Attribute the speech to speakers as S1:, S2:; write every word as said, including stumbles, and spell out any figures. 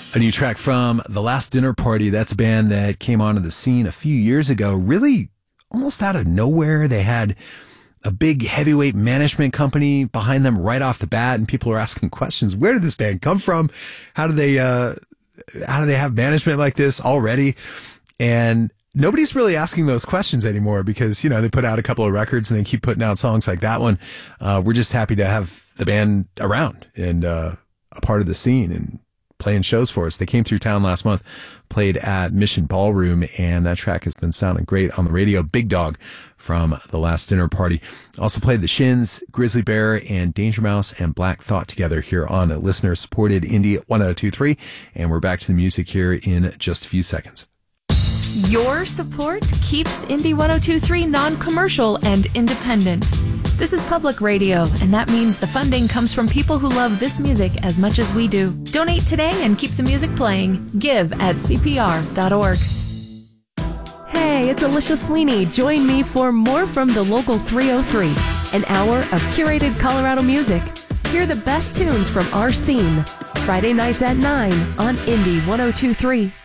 S1: A new track from The Last Dinner Party. That's a band that came onto the scene a few years ago, really almost out of nowhere. They had a big heavyweight management company behind them right off the bat, and people are asking questions. Where did this band come from? How do they, uh, how do they have management like this already? And nobody's really asking those questions anymore because, you know, they put out a couple of records and they keep putting out songs like that one. Uh, we're just happy to have the band around and, uh, a part of the scene and playing shows for us. They came through town last month, played at Mission Ballroom, and that track has been sounding great on the radio. Big Dog from The Last Dinner Party. Also played the Shins, Grizzly Bear, and Danger Mouse and Black Thought together here on listener-supported Indie one oh two point three, and we're back to the music here in just a few seconds.
S2: Your support keeps Indie one oh two point three non-commercial and independent. This is public radio, and that means the funding comes from people who love this music as much as we do. Donate today and keep the music playing. Give at C P R dot org. Hey, it's Alicia Sweeney. Join me for more from the Local three oh three, an hour of curated Colorado music. Hear the best tunes from our scene. Friday nights at nine on Indie one oh two point three.